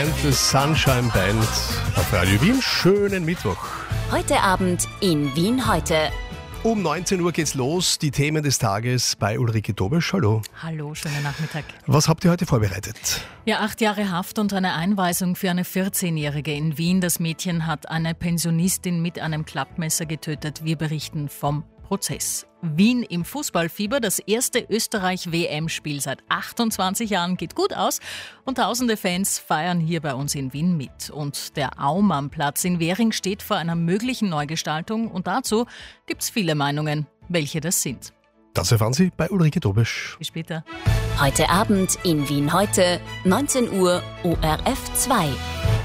The Sunshine Band auf Radio Wien. Schönen Mittwoch. Heute Abend in Wien heute. Um 19 Uhr geht's los. Die Themen des Tages bei Ulrike Dobisch. Hallo. Hallo, schönen Nachmittag. Was habt ihr heute vorbereitet? Ja, 8 Jahre Haft und eine Einweisung für eine 14-Jährige in Wien. Das Mädchen hat eine Pensionistin mit einem Klappmesser getötet. Wir berichten vom Prozess. Wien im Fußballfieber. Das erste Österreich-WM-Spiel seit 28 Jahren geht gut aus und tausende Fans feiern hier bei uns in Wien mit. Und der Aumannplatz in Währing steht vor einer möglichen Neugestaltung und dazu gibt's viele Meinungen, welche das sind. Das erfahren Sie bei Ulrike Dobisch. Bis später. Heute Abend in Wien heute, 19 Uhr, ORF 2.